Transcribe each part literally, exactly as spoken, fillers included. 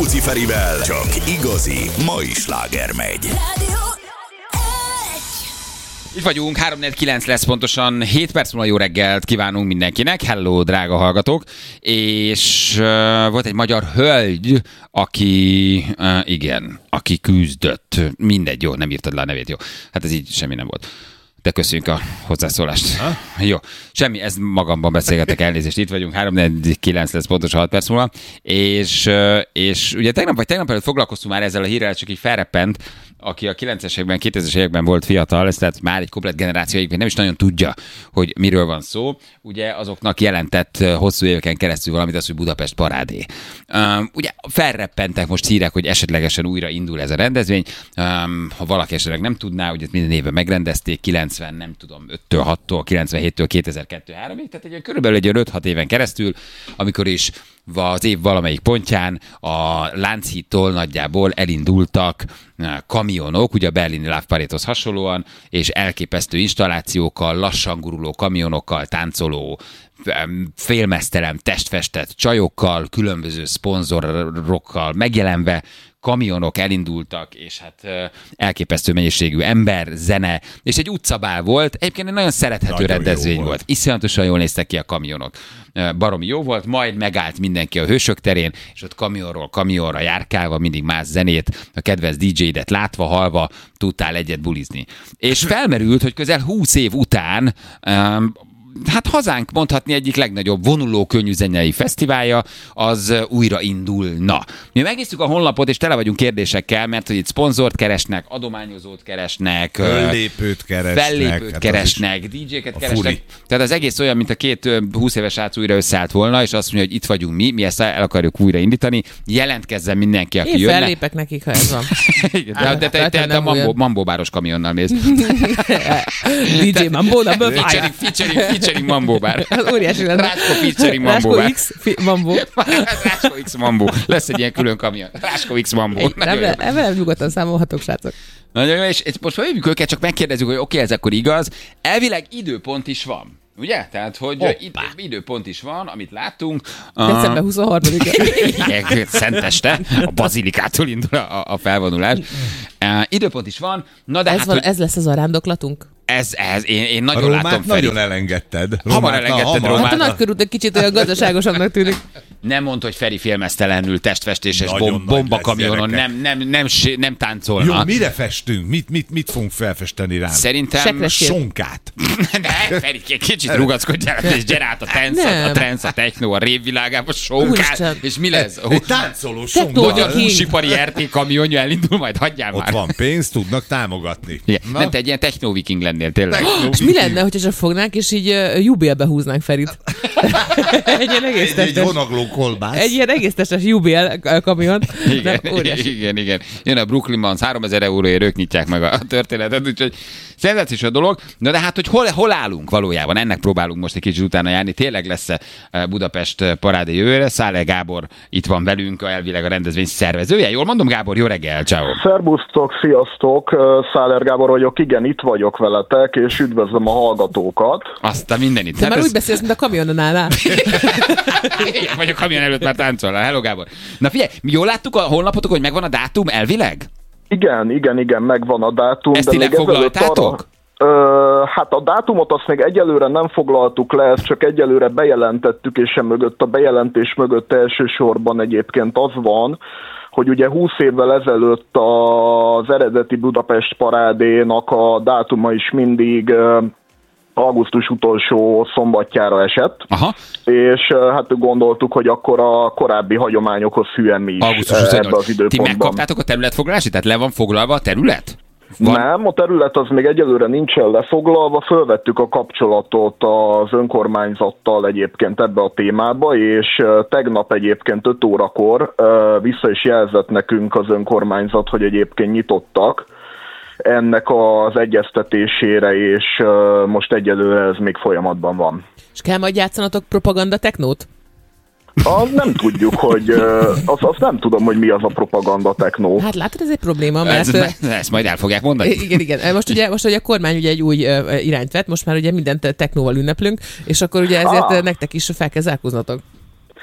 Rádióci Ferivel csak igazi mai sláger megy. Itt vagyunk, három negyvenkilenc lesz pontosan, hét perc múlva jó reggelt kívánunk mindenkinek. Hello, drága hallgatók. És uh, volt egy magyar hölgy, aki, uh, igen, aki küzdött. Mindegy, jó, nem írtad le a nevét, jó. Hát ez így semmi nem volt. De köszönjük a hozzászólást. Ha? Jó, semmi, ez magamban beszélgetek, elnézést. Itt vagyunk, három negyvenkilenc lesz pontosan hat perc múlva. És, és ugye tegnap vagy tegnap előtt foglalkoztunk már ezzel a hírrel, csak így felreppent, aki a kilencvenes években, kétezres években volt fiatal, ez tehát már egy komplett generáció, nem is nagyon tudja, hogy miről van szó. Ugye azoknak jelentett hosszú éveken keresztül valamit az, hogy Budapest parádé. Um, ugye felreppentek most hírek, hogy esetlegesen újra indul ez a rendezvény. Um, ha valaki esetleg nem tudná, ugye minden évben megrendezték, kilencven, nem tudom, öttől, hattól, kilencvenhéttől, kétezer-kettő háromig, tehát egy, körülbelül egy öt-hat éven keresztül, amikor is az év valamelyik pontján a Lánchídtól nagyjából elindultak kamionok, ugye a berlini Love Parade-hoz hasonlóan, és elképesztő installációkkal, lassan guruló kamionokkal, táncoló, félmeztelen, testfestett csajokkal, különböző szponzorokkal megjelenve, kamionok elindultak, és hát elképesztő mennyiségű ember, zene, és egy utcabál volt. Egyébként egy nagyon szerethető nagyon rendezvény volt. volt. Iszonyatosan jól néztek ki a kamionok. Baromi jó volt, majd megállt mindenki a Hősök terén, és ott kamionról kamionra járkálva, mindig más zenét, a kedvenc dé dzsé-det látva, halva tudtál egyet bulizni. És felmerült, hogy közel húsz év után um, hát hazánk mondhatni egyik legnagyobb vonuló könnyű zenei fesztiválja, az újra indulna. Mi megnéztük a honlapot, és tele vagyunk kérdésekkel, mert hogy itt szponzort keresnek, adományozót keresnek, fellépőt keresnek, fellépőt hát keresnek, dé dzsé-ket keresnek. Furi. Tehát az egész olyan, mint a két húsz éves srác újra összeállt volna, és azt mondja, hogy itt vagyunk mi, mi ezt el akarjuk újra indítani, jelentkezzen mindenki, aki Én jönne. Én fellépek nekik, ha ez van. de te, te, te, te a Mambo, Mambo báros kamionnal mész. dé dzsé Mambo, na bőven. Featuring, featuring, featuring Mambo bár. Óriási lenne. Rácsko featuring Mambo bár. Rácsko X Mambo. Rácsko X Mambo. Lesz egy ilyen külön kamion. Rácsko X Mambo. Ebben nyugodtan számolhatok, srácok. Nagyon jó, és most felhívjuk őket, csak megkérdezzük, hogy oké, okay, ez akkor igaz. Elvileg időpont is van. Ugye? Tehát, hogy id- időpont is van, amit láttunk. december huszonharmadika. Szenteste, a bazilikától indul a, a felvonulás. Uh, időpont is van. Na de ez, hát, van, hogy... ez lesz az arandoklatunk? Ez, ez, én, én nagyon Rómát látom, Feri. nagyon elengedted. Hamar elengedted Rómát. Hát a nagykörút egy kicsit olyan gazdaságosabbnak tűnik. Nem mondd, hogy Feri félmeztelenül testfestéses bom, bombakamionon nem, nem, nem, nem táncolna. Jó, mire festünk? Mit, mit, mit fogunk felfesteni rám? Szerintem... Sonkát. De, Feri, kicsit rugaszkodjál, és gyere át a tensz, a trance, a techno, a révvilágába, sonkát, és mi lesz? Egy táncoló sonka. Hogy a húsipari er té kamionja elindul, majd hagyjál Ott már. van pénz, tudnak támogatni. Nem, te egy ilyen techno-viking lennél, tényleg. És mi lenne, hogyha csak fognánk, és így uh, jubélbe húznánk Ferit? egy ilyen egész Egy, egy vonagló kolbász. Egy ilyen egész testes jubél kamion. Igen, igen, igen. Jön a Brooklyn Bounce, háromezer euróért ők nyitják meg a történetet, úgyhogy szenzációs a dolog. Na de hát, hogy hol, hol állunk valójában? Ennek próbálunk most egy kicsit utána járni. Tényleg lesz Budapest parádé jövőre. Száller Gábor itt van velünk, elvileg a rendezvény szervezője. Jól mondom, Gábor, jó reggel, ciao. Szerbusztok, sziasztok, Száller Gábor vagyok, igen, itt vagyok veletek, és üdvözlöm a hallgatókat. Azt a mindenit. Te hát már ez... úgy beszélsz, mint a kamionon állál. Igen, vagy a kamion előtt már táncolnál. Hello, Gábor. Na figyelj, jól láttuk a honlapotok, hogy megvan a dátum elvileg? Igen, igen, igen, megvan a dátum. Ezt ide foglaltátok? Arra, hát a dátumot azt még egyelőre nem foglaltuk le, ezt csak egyelőre bejelentettük, és sem mögött, a bejelentés mögött elsősorban egyébként az van, hogy ugye húsz évvel ezelőtt az eredeti Budapest parádénak a dátuma is mindig augusztus utolsó szombatjára esett. Aha. És hát gondoltuk, hogy akkor a korábbi hagyományokhoz hűen mi is ebbe az időpontban. Ti megkaptátok a területfoglalást? Tehát le van foglalva a terület? Van? Nem, a terület az még egyelőre nincsen lefoglalva, fölvettük a kapcsolatot az önkormányzattal egyébként ebbe a témába, és tegnap egyébként öt órakor vissza is jelzett nekünk az önkormányzat, hogy egyébként nyitottak ennek az egyeztetésére, és most egyelőre ez még folyamatban van. És kell majd játszanatok propaganda technót? Az nem tudjuk, hogy azt az nem tudom, hogy mi az a propaganda technó. Hát látod, ez egy probléma, mert... Ez, ezt majd el fogják mondani. Igen, igen. Most ugye, most ugye a kormány ugye egy új irányt vett, most már ugye mindent technóval ünneplünk, és akkor ugye ezért ah. nektek is fel kell zárkóznatok.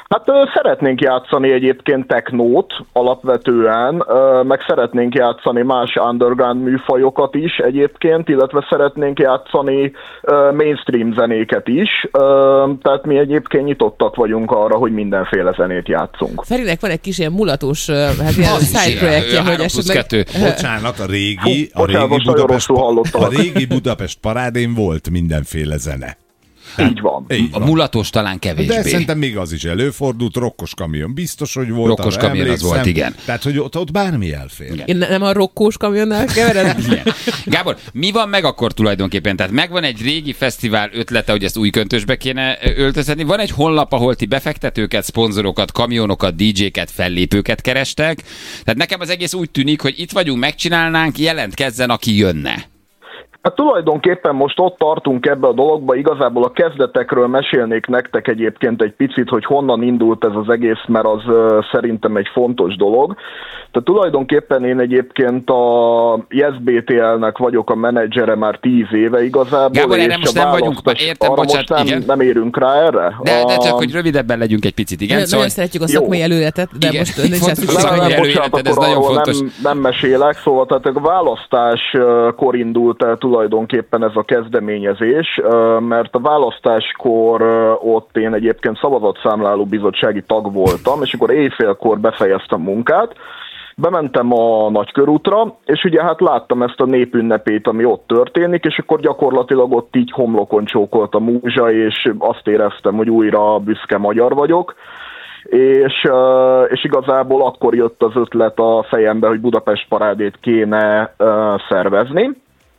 Hát ö, szeretnénk játszani egyébként technót alapvetően, ö, meg szeretnénk játszani más underground műfajokat is egyébként, illetve szeretnénk játszani ö, mainstream zenéket is, ö, tehát mi egyébként nyitottak vagyunk arra, hogy mindenféle zenét játszunk. Ferinek van egy kis ilyen mulatós, hát ilyen side projektje, hogy esetleg... Bocsánat, a régi, Hú, a régi bocsánat, Budapest, hallottam. a régi Budapest parádén volt mindenféle zene. Így van. Így A van. mulatos talán kevésbé. De szerintem még az is előfordult, rokkos kamion biztos, hogy volt. Rokkos arra kamion az emlékszem. volt, igen. Tehát, hogy ott, ott bármi elfér. Igen. Én nem a rokkós kamionnál kevered? Igen. Gábor, mi van meg akkor tulajdonképpen? Tehát megvan egy régi fesztivál ötlete, hogy ezt új köntösbe kéne öltöztetni. Van egy honlap, ahol ti befektetőket, szponzorokat, kamionokat, dé dzséket, fellépőket kerestek. Tehát nekem az egész úgy tűnik, hogy itt vagyunk, megcsinálnánk, jelentkezzen, aki jönne. Hát tulajdonképpen most ott tartunk ebbe a dologba, igazából a kezdetekről mesélnék nektek egyébként egy picit, hogy honnan indult ez az egész, mert az uh, szerintem egy fontos dolog. Tehát tulajdonképpen én egyébként a Yes bé té el-nek vagyok a menedzsere már tíz éve igazából. Gábor, erre most nem vagyunk, értem, bocsánat, nem, igen. nem érünk rá erre? De, de csak, a... hogy rövidebben legyünk egy picit, igen. Nagyon, Szóval... nagyon szeretjük a szakmai előletet, de Igen, most nincs fontos szükség. a szakmai Nem, nem, előéleted, bocsánat, ez akkor nagyon arról fontos. Nem, nem mesélek, szóval tehát a választáskor indult el tulajdonképpen ez a kezdeményezés, mert a választáskor ott én egyébként szavazatszámláló bizottsági tag voltam, és akkor éjfélkor befejeztem munkát, bementem a Nagykörútra, és ugye hát láttam ezt a népünnepét, ami ott történik, és akkor gyakorlatilag ott így homlokon csókolt a múzsa, és azt éreztem, hogy újra büszke magyar vagyok. És, és igazából akkor jött az ötlet a fejembe, hogy Budapest parádét kéne szervezni.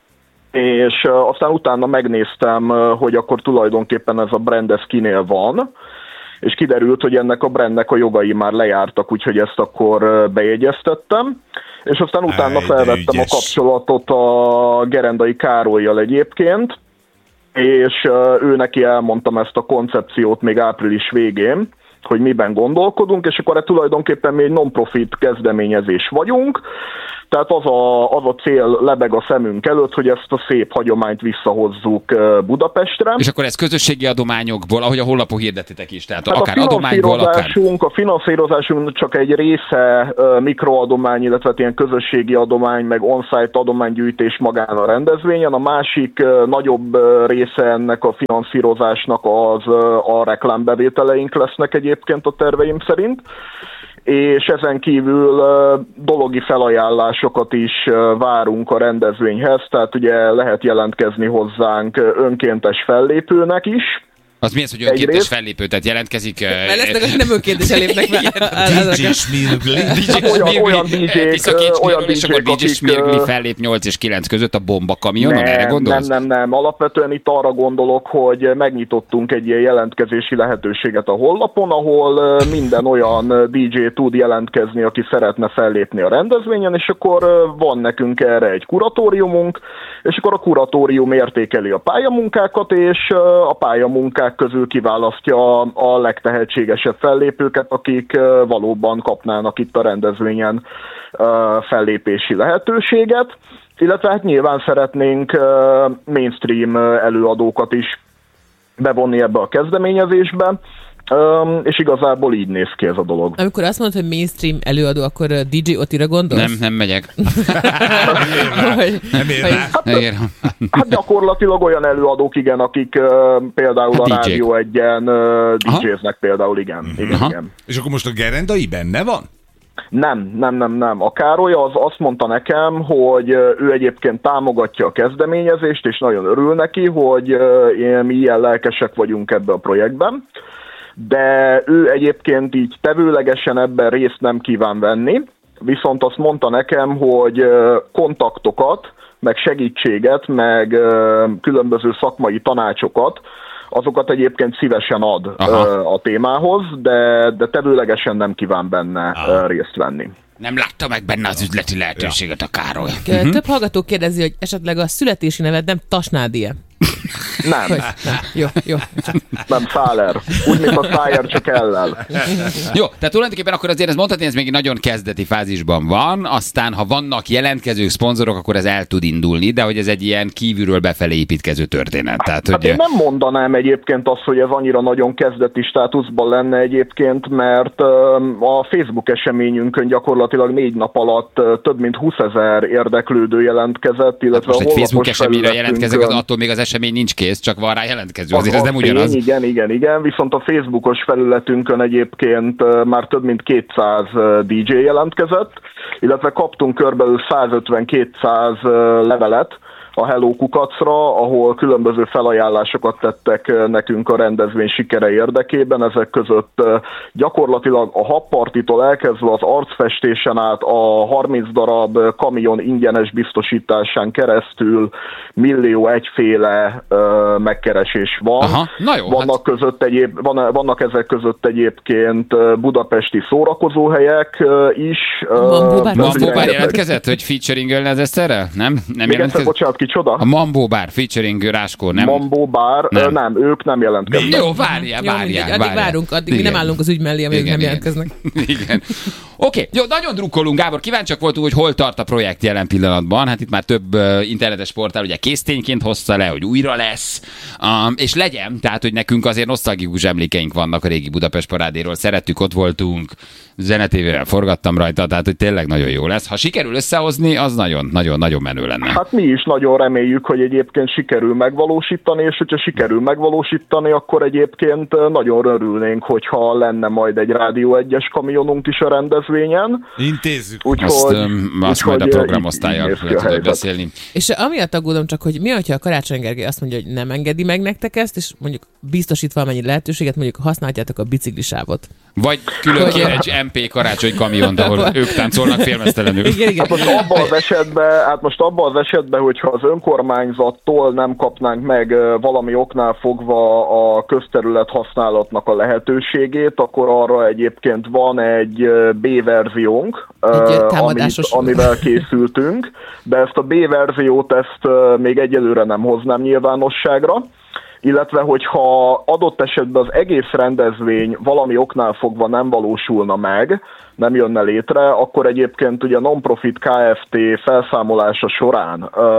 És aztán utána megnéztem, hogy akkor tulajdonképpen ez a brand ez kinél van, és kiderült, hogy ennek a brandnek a jogai már lejártak, úgyhogy ezt akkor bejegyeztettem. És aztán utána Áj, felvettem a kapcsolatot a Gerendai Károllyal egyébként, és ő neki elmondtam ezt a koncepciót még április végén, hogy miben gondolkodunk, és akkor tulajdonképpen mi egy non-profit kezdeményezés vagyunk, tehát az a, az a cél lebeg a szemünk előtt, hogy ezt a szép hagyományt visszahozzuk Budapestre. És akkor ez közösségi adományokból, ahogy a honlapon hirdetitek is, tehát hát akár a adományból, akár... A finanszírozásunk csak egy része uh, mikroadomány, illetve ilyen közösségi adomány, meg on-site adománygyűjtés magán a rendezvényen. A másik uh, nagyobb uh, része ennek a finanszírozásnak az uh, a reklámbevételeink lesznek egyébként a terveim szerint. És ezen kívül dologi felajánlásokat is várunk a rendezvényhez, tehát ugye lehet jelentkezni hozzánk önkéntes fellépőnek is. Az mi az, hogy önkéntes fellépő, tehát jelentkezik... Mert lesznek, akik nem önkéntes elépnek be. dé dzsé Smirgli. Olyan dé dzsék, olyan és akkor dé dzsé akik... Smirgli fellép nyolc és kilenc között a bomba kamionon, erre Nem, gondolsz? nem, nem, nem. Alapvetően itt arra gondolok, hogy megnyitottunk egy ilyen jelentkezési lehetőséget a honlapon, ahol minden olyan dé dzsé tud jelentkezni, aki szeretne fellépni a rendezvényen, és akkor van nekünk erre egy kuratóriumunk, és akkor a kuratórium értékeli a pályamunkákat, és a pályamunkák közül kiválasztja a legtehetségesebb fellépőket, akik valóban kapnának itt a rendezvényen fellépési lehetőséget, illetve hát nyilván szeretnénk mainstream előadókat is bevonni ebbe a kezdeményezésbe, és igazából így néz ki ez a dolog. Amikor azt mondod, hogy mainstream előadó, akkor dé dzsé Otira gondolsz? Nem, nem megyek. Nem ér rá. Hát, hát gyakorlatilag olyan előadók, igen, akik uh, például hát a dé dzsék. Rádió egyen uh, dé dzséznek például, igen. igen, Aha. igen. És akkor most a Gerendai benne van? Nem, nem, nem, nem. A Károly az azt mondta nekem, hogy ő egyébként támogatja a kezdeményezést, és nagyon örül neki, hogy mi ilyen lelkesek vagyunk ebbe a projektben, de ő egyébként így tevőlegesen ebben részt nem kíván venni, viszont azt mondta nekem, hogy kontaktokat, meg segítséget, meg különböző szakmai tanácsokat, azokat egyébként szívesen ad Aha. a témához, de, de tevőlegesen nem kíván benne Aha. részt venni. Nem látta meg benne az üzleti lehetőséget a Károly. Uh-huh. Több hallgató kérdezi, hogy esetleg a születési neved nem Tasnádi-e? Nem. Hogy? Nem. Jó, jó. Nem, Száler. Úgy, mint a Szájer, csak ellel. Jó, tehát tulajdonképpen akkor azért ezt mondhatni, ez még nagyon kezdeti fázisban van, aztán ha vannak jelentkezők, szponzorok, akkor ez el tud indulni, de hogy ez egy ilyen kívülről befelé építkező történet. Tehát, Hát hogy... én nem mondanám egyébként azt, hogy ez annyira nagyon kezdeti státuszban lenne egyébként, mert a Facebook eseményünkön gyakorlatilag négy nap alatt több mint húszezer érdeklődő jelentkezett, illetve most a egy Facebook honlapos eseményre jelentkezek, az felületünkön- attól még az esemény nincs kész, csak van rá jelentkező, Az azért ez a nem tény, ugyanaz. Igen, igen, igen. Viszont a Facebookos felületünkön egyébként uh, már több mint kétszáz uh, dé dzsé jelentkezett, illetve kaptunk körülbelül százötven-kétszáz uh, levelet a Hello Kukacra, ahol különböző felajánlásokat tettek uh, nekünk a rendezvény sikere érdekében. Ezek között uh, gyakorlatilag a habpartitól elkezdve az arcfestésen át a harminc darab uh, kamion ingyenes biztosításán keresztül millió egyféle uh, megkeresés van. Aha, na jó, Vannak, hát... között egyéb, van, vannak ezek között egyébként uh, budapesti szórakozóhelyek uh, is. Uh, Mambó bár- tehát, Mambó hogy bár rengeteg- jelentkezett, hogy featuring-ölne az Eszterrel? Nem? Nem Még egyszer, jelentkezett? bocsánat, kicsoda? A Mambó bár featuring Ráskó, nem? Mambó bár, Nem. nem. nem, ők nem jelentkeznek. Jó, várjál, Jó, várjál, mindegy, addig várjál. várunk, addig mi Igen. nem állunk az ügy mellé, amíg Igen, nem igen. jelentkeznek. Igen. Oké, okay, jó, nagyon drukkolunk, Gábor, kíváncsiak voltunk, hogy hol tart a projekt jelen pillanatban. Hát itt már több uh, internetes portál ugye késztényként hozta le, hogy újra lesz, um, és legyen, tehát, hogy nekünk azért nosztalgikus emlékeink vannak a régi Budapest parádéról. Szerettük, ott voltunk, zenetévével forgattam rajta, tehát, hogy tényleg nagyon jó lesz. Ha sikerül összehozni, az nagyon-nagyon-nagyon menő lenne. Hát mi is nagyon reméljük, hogy egyébként sikerül megvalósítani, és hogyha sikerül megvalósítani, akkor egyébként nagyon örülnénk, hogyha lenne majd egy Rádió egyes kamionunk is a rendezvényen. Intézzük. Úgyhogy, Azt, um, azt majd a úgyhogy, programosztállyal így- így néz ki le a tudod helyzet. beszélni. És amiatt aggódom csak, hogy mi, hogyha a Karácsony Gergely azt mondja, hogy nem engedi meg nektek ezt, és mondjuk biztosít valamennyi lehetőséget, mondjuk használjátok a biciklisávot. Vagy külön Hogy- kér egy em pé karácsony kamiont, ahol ők táncolnak félmeztelenül. Igen, igen. Hát most abban az esetben, hát most abban az esetben, hogyha az önkormányzattól nem kapnánk meg ö, valami oknál fogva a közterület használatnak a lehetőségét, akkor arra egyébként van egy ö, B-verziónk, ö, Egy, ö, amit, támadásos. amivel készültünk, de ezt a B-verziót ezt ö, még egyelőre nem hoznám nyilvánosságra. Illetve, hogyha adott esetben az egész rendezvény valami oknál fogva nem valósulna meg, nem jönne létre, akkor egyébként ugye a Non-Profit Kft. Felszámolása során ö,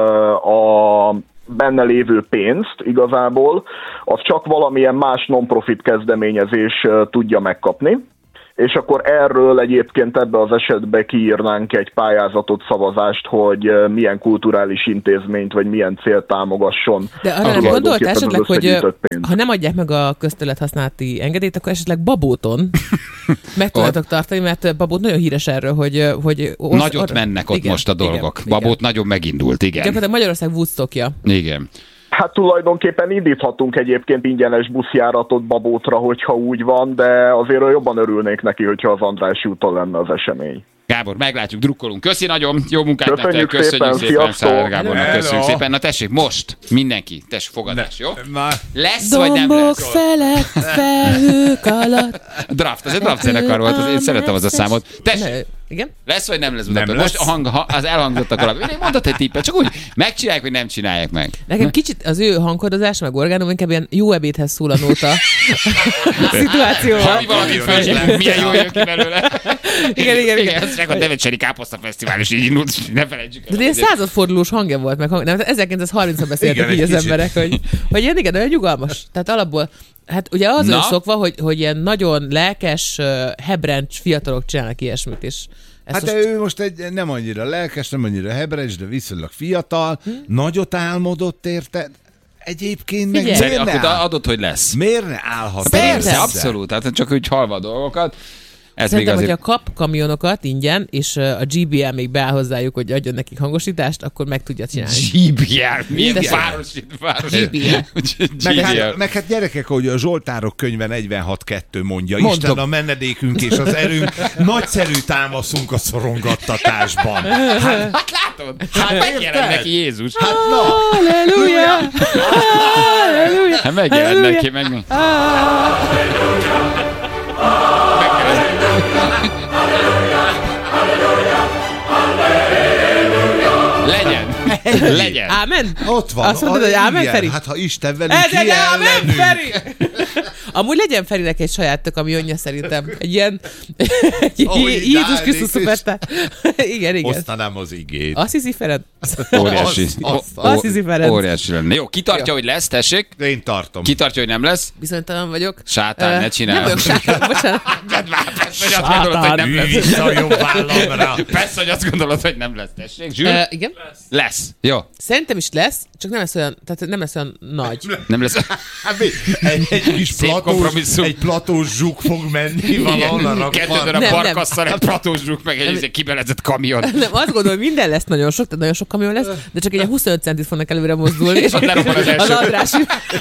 a benne lévő pénzt igazából, az csak valamilyen más non-profit kezdeményezés ö, tudja megkapni. És akkor erről egyébként ebbe az esetben kiírnánk egy pályázatot, szavazást, hogy ö, milyen kulturális intézményt, vagy milyen célt támogasson. De arra a nem gondoltál tulajdonképpen esetleg, az hogy ö, összegyűjtött pénz. ha nem adják meg a közterület használati engedélyt, akkor esetleg Babóton meg tudjátok tartani, mert Babót nagyon híres erről, hogy... ö, hogy osz, Nagyot mennek ott igen, most a igen, dolgok. igen. Babót nagyon megindult, igen. Gyakorlatilag Magyarország Woodstockja. Igen. Hát tulajdonképpen indíthatunk egyébként ingyenes buszjáratot Babótra, hogyha úgy van, de azért jobban örülnék neki, hogyha az Andrássy úton lenne az esemény. Gábor, meglátjuk, drukkolunk. Köszi nagyon, jó munkát Köszönjük nektek, köszönjük szépen, szépen, sziasztok! Száller Gábornak, Hello. köszönjük szépen. Na tessék, most mindenki, tessék, fogadás, jó? Már Lesz vagy nem Dombok lesz? felett, felhők alatt. Draft, ez egy draft zenekar volt, az, én szeretem az a számot. Tessék, Ne, igen? lesz vagy nem lesz Nem Budapest? Most lesz. a hang, ha, az elhangzottak alapján. Én mondtad egy tippet, csak úgy megcsinálják, vagy nem csinálják meg. Nekem kicsit az ő hangkodozása, meg orgánum inkább ilyen jó ebédhez szól a nóta szituációval. Halli valamit fölcsinálunk, milyen jól jön ki belőle. Igen, igen, igen. Ez csak a Devecseri Káposzta Fesztivál is így indult, ne felejtsük el. De ilyen századfordulós hangja volt, meg hang... nem, ezerkilencszázharmincban beszéltek Igen, így egy az kicsit. emberek, hogy, hogy ilyen, igen, olyan nyugalmas. Tehát alapból, hát ugye az Na? olyan szokva, hogy, hogy ilyen nagyon lelkes, uh, hebrencs fiatalok csinálnak ilyesmit, és ezt Hát most... de ő most egy nem annyira lelkes, nem annyira hebrecs, de viszonylag fiatal, hm? nagyot álmodott érte. Egyébként meg Figyelj. miért ne, Akkor áll, adott, hogy lesz. miért ne állhat? Persze, Szerintem. abszolút. Hát csak úgy halva a dolgokat. Ez Szerintem, még hogyha azért... kap kamionokat ingyen, és uh, a gé bé el még beáll hozzájuk, hogy adjon nekik hangosítást, akkor meg tudja csinálni. gé bé el. Milyen De- városi... városi... gé bé el. Meg gé bé el. hát, meg hát gyerekek, hogy a Zsoltárok könyve negyvenhat kettő mondja. Mondom. Isten a menedékünk és az erőnk, nagyszerű támaszunk a szorongattatásban. Hát, Hát látod? Hát megjelent érted? neki Jézus. hát na, Halleluja! Halleluja! Hát megjelent Halleluja! neki, meg... Legyen. Legyen. Ámen? Ott van. Azt mondod, hogy ámen, igen, Feri? Hát ha Isten velünk, Ez ki egy ámen, ellenünk? Feri! Amúgy legyen Ferinek egy saját tök, ami önje szerintem. Egy ilyen egy Ahogy Jézus ideális Krisztus is. szupersztár. Igen, igen. Osztanám az igét. Azt hiszi Fered? Óriási. Azt- azt- Ó- azt hiszi Ferenc. Óriási lenne. Jó, ki tartja, Jó. hogy lesz, tessék? Én tartom. Ki tartja, hogy nem lesz? Bizonytalan vagyok. Sátán, Ö, ne csinálj. Nem vagyok sátán, bocsánat. Persze, hogy azt gondolod, hogy nem lesz. Vissza a jobb vállamra. Persze, hogy azt gondolod, hogy nem lesz, tessék. Zsül? Ö, igen. Lesz. Jó. Szerintem is lesz, csak nem lesz olyan, tehát nem lesz olyan nagy. Nem lesz. Hát mi? Egy, egy kis Szép platós, kompromisszum. egy platós zsuk fog menni valahol a Kettő rakban. darab Nem, nem. barkasszal, egy platózsuk, meg egy izé kibelezett kamion. Nem, azt gondolom, hogy minden lesz nagyon sok, tehát nagyon sok kamion lesz, de csak egy ilyen huszonöt centit fognak előre mozdulni, és ott lerobban az első. az András.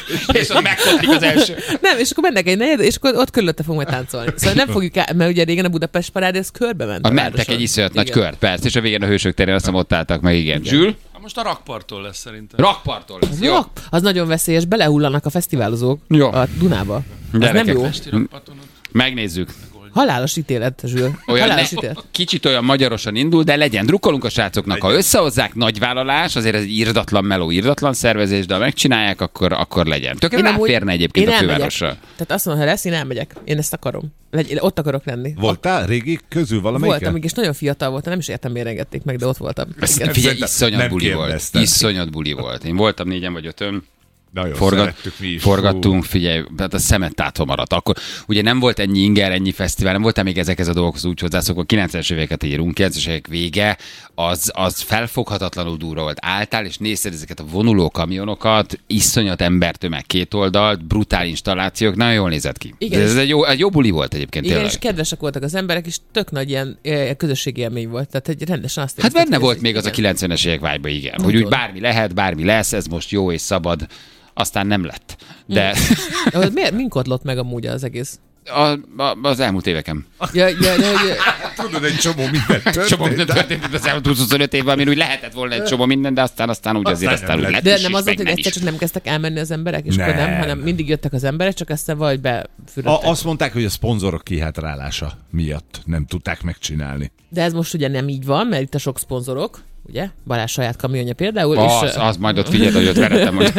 És ott megkotlik az első. Nem, és akkor mennek egy negyed, és akkor ott körülötte fogunk majd táncolni. Szóval nem fogjuk el, mert ugye régen a Budapest parád, ez körbe ment. A a mentek városon. egy iszonyat nagy Igen. kört, persze, és a végén a Hősök terén azt hiszem ott álltak meg, igen. Zsül? Most a rakparttól lesz szerintem. Rakparttól lesz, jó? Jó, az nagyon veszélyes, belehullanak a fesztiválozók Jó. a Dunába. Az Gyerekek. nem jó. Esti rakparton ott Megnézzük. Halálos ítélet, Zsül. Olyan Halálos ne, ítélet. kicsit olyan magyarosan indul, de legyen. Drukkolunk a srácoknak. Ha összehozzák, nagy vállalás, azért ez egy irdatlan meló, irdatlan szervezés, de ha megcsinálják, akkor, akkor legyen. Tökre amúgy- ráférne egyébként én a elmegyek. fővárosra. Tehát azt mondom, ha lesz, én elmegyek. Én ezt akarom. Legy, ott akarok lenni. Voltál régi közül valamelyiken? Voltam, és nagyon fiatal voltam, nem is értem, miért engedték meg, de ott voltam. Ez, Igen. figyelj, Szerintem iszonyat nem buli volt. kérdeztem. Iszonyat buli volt. Én voltam négyen vagy ötön. Nagyon Forgat, szerettük mi is. forgattunk, figyelj, hát a szemet tátva maradt. Akkor ugye nem volt ennyi inger, ennyi fesztivál, nem voltam még ezekhez a dolgokhoz úgy hozzászokva, kilencvenes éveket írunk, kilencvenes évek vége, az, az felfoghatatlanul durva volt. Álltál és nézted ezeket a vonuló kamionokat, iszonyat embertömeg két oldalt, brutál installációk, nagyon jól nézett ki. Igen, De ez és- egy jó, egy jó buli volt egyébként Igen, tényleg. és kedvesek voltak az emberek, és tök nagy ilyen eh, közösségi élmény volt. Tehát egy rendesen azt Hát érezted, benne hogy volt ez- még az a igen. kilencvenes évek vibe, igen. Hogy Nagyon. úgy bármi lehet, bármi lesz, ez most jó és szabad. Aztán nem lett. De De hogy miért, mink lott meg amúgy az egész? a, a, az elmúlt éveken. Ja, ja, de, hogy, Tudod, egy csomó minden történt. Csomó minden történt itt az elmúlt huszonöt évben, amin úgy lehetett volna egy csomó minden, de aztán, aztán úgy azért Aztán aztán nem úgy lett. lett de is, nem és az volt, meg hogy nem egyszer is. csak nem kezdtek elmenni az emberek, és akkor nem, Nem. hanem mindig jöttek az emberek, csak aztán valahogy befürödtek. A, azt mondták, hogy a szponzorok kihátrálása miatt nem tudták megcsinálni. De ez most ugye nem így van, mert itt a sok szponzorok, ugye? Balázs saját kamionja például, Az, és az majd ott figyeld, hogy ott veretem, hogy...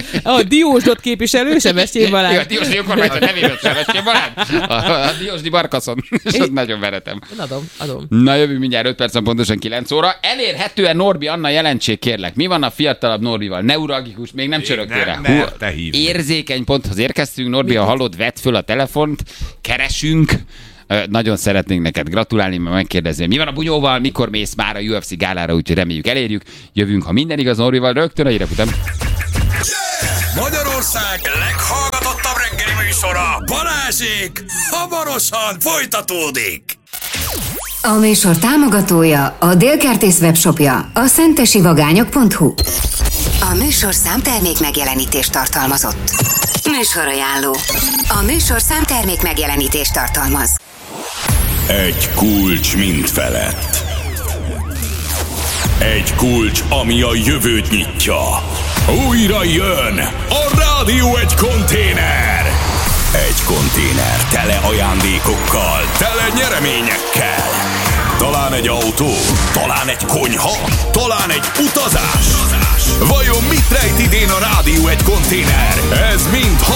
a Diósdot képviselő, Sebestyén Jó, Balázs. a Diósdi önkormányzat nevében Sebestyén Balázs. A, a Diósdi Barkaszon. És ott nagyon veretem. Én adom, adom. Na jövünk mindjárt öt percen pontosan kilenc óra. Elérhetően Norbi Anna jelentség, kérlek. Mi van a fiatalabb Norbival? Neuralgikus, még nem csörögtél rá. nem merte hívni. Érzékeny ponthoz érkeztünk. Norbi, ha hallod, vedd föl a telefont, keresünk. Ö, Nagyon szeretnénk neked gratulálni, mert megkérdezni, mi van a bunyóval, mikor mész már a U F C gálára, úgyhogy reméljük elérjük. Jövünk, ha minden igaz, Norbival rögtön a hírek után. Magyarország leghallgatottabb reggeli műsora, Balázsék, hamarosan folytatódik. A műsor támogatója a Délkertész webshopja, a szentesivagányok pont hu. A műsor számtermék megjelenítést tartalmazott. Műsorajánló. A műsor számtermék megjelenítést tartalmaz. Egy kulcs mind felett. Egy kulcs, ami a jövőt nyitja. Újra jön a Rádió egy konténer. Egy konténer tele ajándékokkal, tele nyereményekkel. Talán egy autó, talán egy konyha, talán egy utazás. Vajon mit rejt idén a Rádió egy konténer? Ez mind